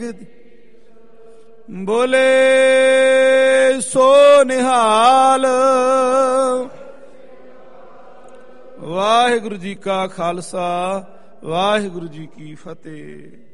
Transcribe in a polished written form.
ਬੋਲੇ ਸੋ ਨਿਹਾਲ। ਵਾਹਿਗੁਰੂ ਜੀ ਕਾ ਖਾਲਸਾ, ਵਾਹਿਗੁਰੂ ਜੀ ਕੀ ਫਤਿਹ।